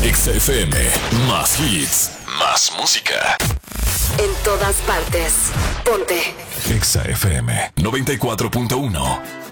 Exa FM, más hits, más música. En todas partes. Ponte. Exa FM 94.1.